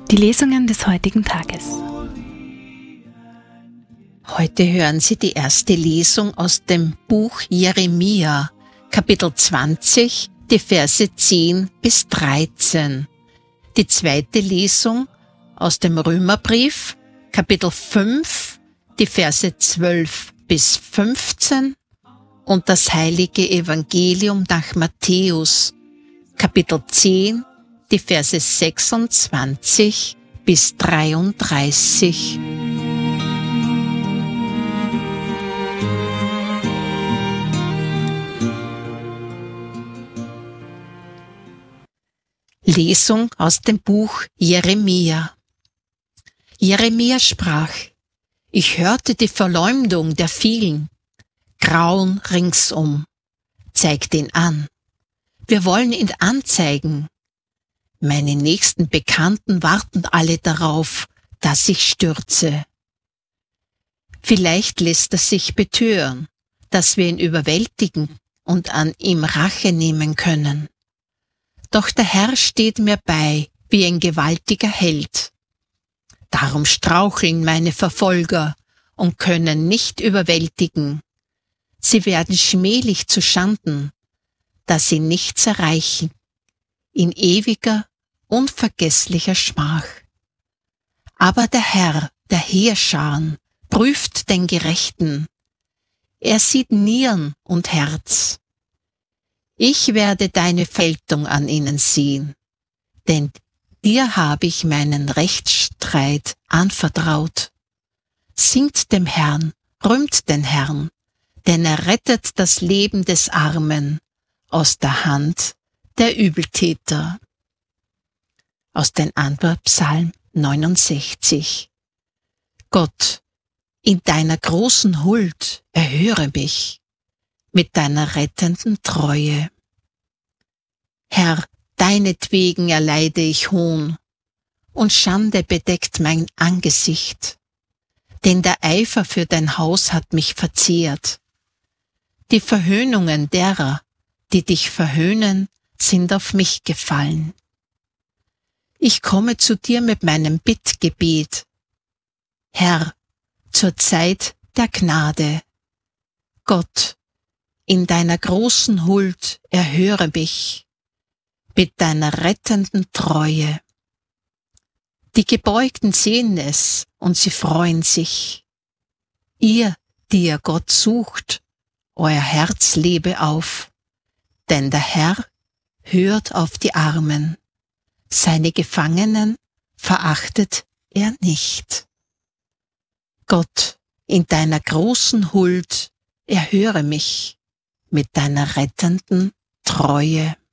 Die Lesungen des heutigen Tages. Heute hören Sie die erste Lesung aus dem Buch Jeremia, Kapitel 20, die Verse 10 bis 13. Die zweite Lesung aus dem Römerbrief, Kapitel 5, die Verse 12 bis 15 und das heilige Evangelium nach Matthäus, Kapitel 10, die Verse 26 bis 33. Lesung aus dem Buch Jeremia. Jeremia sprach: Ich hörte die Verleumdung der vielen, Grauen ringsum. Zeigt ihn an. Wir wollen ihn anzeigen. Meine nächsten Bekannten warten alle darauf, dass ich stürze. Vielleicht lässt er sich betören, dass wir ihn überwältigen und an ihm Rache nehmen können. Doch der Herr steht mir bei wie ein gewaltiger Held. Darum straucheln meine Verfolger und können nicht überwältigen. Sie werden schmählich zu Schanden, dass sie nichts erreichen, in ewiger, unvergesslicher Schmach. Aber der Herr, der Heerscharen, prüft den Gerechten. Er sieht Nieren und Herz. Ich werde deine Vergeltung an ihnen sehen, denn dir habe ich meinen Rechtsstreit anvertraut. Singt dem Herrn, rühmt den Herrn, denn er rettet das Leben des Armen aus der Hand der Übeltäter. Aus den Antwortpsalm 69. Gott, in deiner großen Huld erhöre mich mit deiner rettenden Treue. Herr, deinetwegen erleide ich Hohn und Schande bedeckt mein Angesicht, denn der Eifer für dein Haus hat mich verzehrt. Die Verhöhnungen derer, die dich verhöhnen, sind auf mich gefallen. Ich komme zu dir mit meinem Bittgebet. Herr, zur Zeit der Gnade. Gott, in deiner großen Huld erhöre mich mit deiner rettenden Treue. Die Gebeugten sehen es und sie freuen sich. Ihr, die ihr Gott sucht, euer Herz lebe auf, denn der Herr hört auf die Armen. Seine Gefangenen verachtet er nicht. Gott, in deiner großen Huld erhöre mich mit deiner rettenden Treue.